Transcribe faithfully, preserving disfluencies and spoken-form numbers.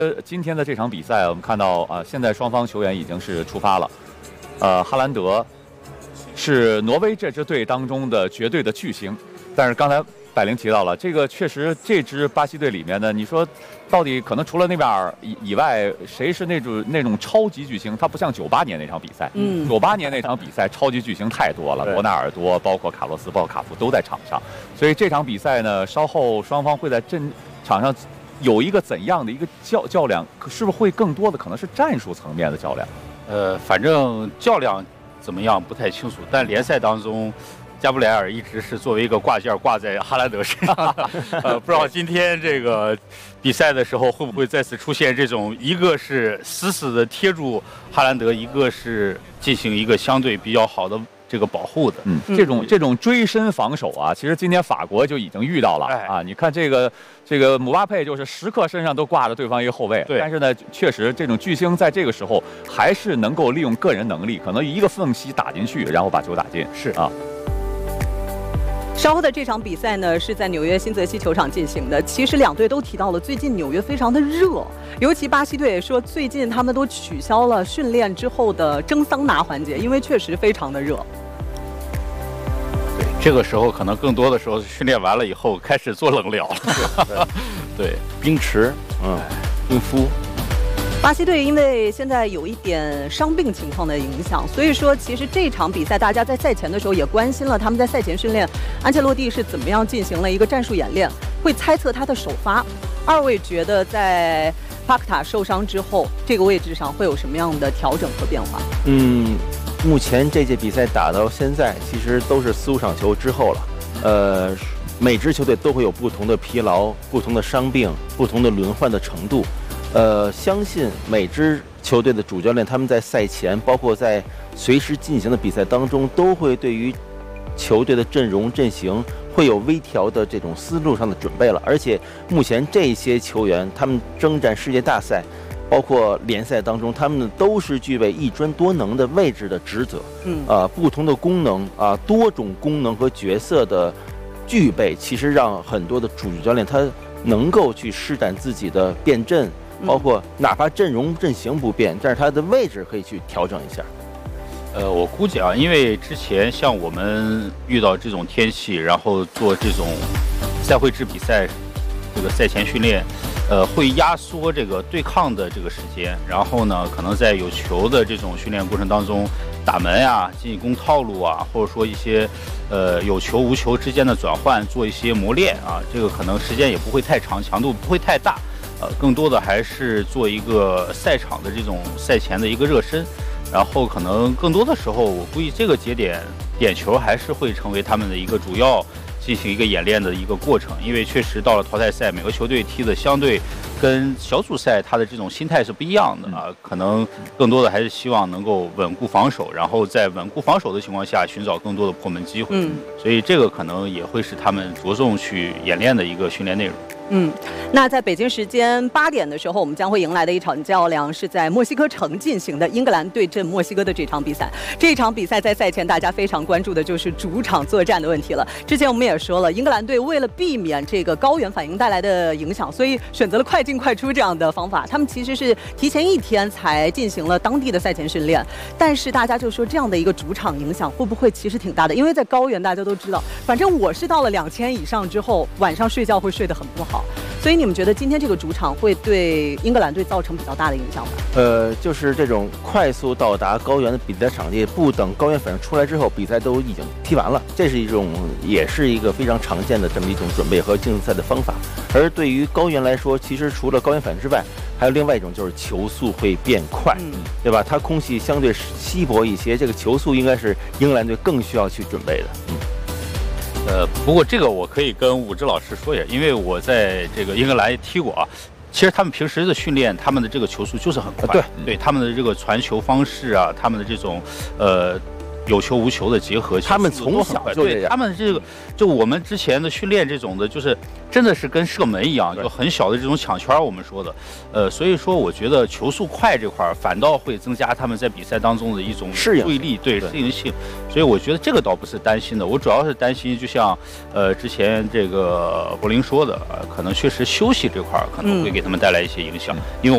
呃，今天的这场比赛，我们看到啊、呃，现在双方球员已经是出发了。呃，哈兰德是挪威这支队当中的绝对的巨星，但是刚才百灵提到了，这个确实这支巴西队里面呢，你说到底可能除了那边以以外，谁是那种那种超级巨星？他不像九八年那场比赛，嗯，九八年那场比赛超级巨星太多了，伯纳尔多、包括卡洛斯、包括卡夫都在场上，所以这场比赛呢，稍后双方会在阵场上。有一个怎样的一个较较量，是不是会更多的可能是战术层面的较量？ 呃，反正较量怎么样不太清楚，但联赛当中，加布莱尔一直是作为一个挂件挂在哈兰德身上。呃，不知道今天这个比赛的时候会不会再次出现这种，一个是死死的贴住哈兰德，一个是进行一个相对比较好的。这个保护的， 嗯，这种这种追身防守啊，其实今天法国就已经遇到了、哎、啊。你看这个这个姆巴佩，就是时刻身上都挂着对方一个后卫， 对。 但是呢，确实这种巨星在这个时候还是能够利用个人能力，可能一个缝隙打进去，然后把球打进。 是啊。 稍后的这场比赛呢，是在纽约新泽西球场进行的。其实两队都提到了，最近纽约非常的热，尤其巴西队也说，最近他们都取消了训练之后的蒸桑拿环节，因为确实非常的热。 对，这个时候可能更多的时候训练完了以后开始做冷疗了。对， 冰池，嗯，冰敷。 巴西队因为现在有一点伤病情况的影响，所以说其实这场比赛大家在赛前的时候也关心了他们在赛前训练，安切洛蒂是怎么样进行了一个战术演练，会猜测他的首发。二位觉得在帕克塔受伤之后，这个位置上会有什么样的调整和变化？ 嗯，目前这届比赛打到现在，其实都是四五场球之后了。呃，每支球队都会有不同的疲劳、不同的伤病、不同的轮换的程度。呃，相信每支球队的主教练他们在赛前，包括在随时进行的比赛当中，都会对于球队的阵容阵型会有微调的这种思路上的准备了。而且目前这些球员他们征战世界大赛，包括联赛当中，他们都是具备一专多能的位置的职责。嗯，啊、呃，不同的功能啊、呃，多种功能和角色的具备，其实让很多的主教练他能够去施展自己的变阵。包括哪怕阵容阵型不变，但是他的位置可以去调整一下。 呃，我估计啊，因为之前像我们遇到这种天气，然后做这种赛会制比赛，这个赛前训练，呃，会压缩这个对抗的这个时间，然后呢，可能在有球的这种训练过程当中，打门呀、进攻套路啊，或者说一些呃有球无球之间的转换，做一些磨练啊，这个可能时间也不会太长，强度不会太大。呃，更多的还是做一个赛场的这种赛前的一个热身，然后可能更多的时候，我估计这个节点点球还是会成为他们的一个主要进行一个演练的一个过程，因为确实到了淘汰赛，每个球队踢的相对跟小组赛他的这种心态是不一样的啊，可能更多的还是希望能够稳固防守，然后在稳固防守的情况下寻找更多的破门机会，嗯，所以这个可能也会是他们着重去演练的一个训练内容。 嗯，那在北京时间八点的时候，我们将会迎来的一场较量是在墨西哥城进行的英格兰对阵墨西哥的这场比赛。这场比赛在赛前大家非常关注的就是主场作战的问题了。之前我们也说了，英格兰队为了避免这个高原反应带来的影响，所以选择了快进快出这样的方法。他们其实是提前一天才进行了当地的赛前训练，但是大家就说这样的一个主场影响会不会其实挺大的？因为在高原大家都知道，反正我是到了两千以上之后，晚上睡觉会睡得很不好。所以你们觉得今天这个主场会对英格兰队造成比较大的影响吗？ 呃，就是这种快速到达高原的比赛场地，不等高原反应出来之后，比赛都已经踢完了，这是一种也是一个非常常见的这么一种准备和竞赛的方法。而对于高原来说，其实除了高原反应之外，还有另外一种就是球速会变快，嗯、对吧？它空气相对稀薄一些，这个球速应该是英格兰队更需要去准备的。嗯。 呃，不过这个我可以跟武志老师说一下，因为我在这个英格兰也踢过啊。其实他们平时的训练，他们的这个球速就是很快， 对对，他们的这个传球方式啊，他们的这种呃有球无球的结合， 他们从小就这样。 对，他们这个就我们之前的训练这种的，就是真的是跟射门一样，就很小的这种抢圈，我们说的，呃，所以说我觉得球速快这块反倒会增加他们在比赛当中的一种适应注意力，对适应性。所以我觉得这个倒不是担心的，我主要是担心，就像呃之前这个柏林说的，呃，可能确实休息这块可能会给他们带来一些影响，嗯、因为。